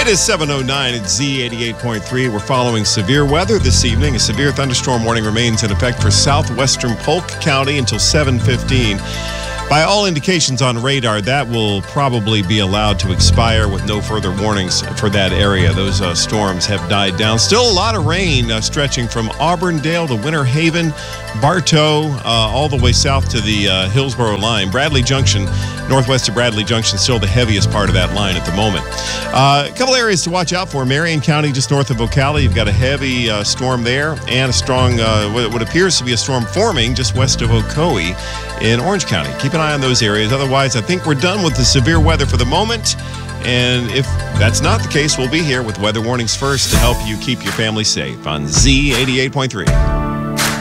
It is 7:09 at Z88.3. We're following severe weather this evening. A severe thunderstorm warning remains in effect for southwestern Polk County until 7:15. By all indications on radar, that will probably be allowed to expire with no further warnings for that area. Those storms have died down. Still a lot of rain stretching from Auburndale to Winter Haven, Bartow, all the way south to the Hillsborough line. Bradley Junction, northwest of Bradley Junction, still the heaviest part of that line at the moment. A couple areas to watch out for. Marion County, just north of Ocala, you've got a heavy storm there, and a strong, what appears to be a storm forming just west of Ocoee in Orange County. Keep an eye on those areas. Otherwise, I think we're done with the severe weather for the moment. And if that's not the case, we'll be here with weather warnings first to help you keep your family safe on Z88.3.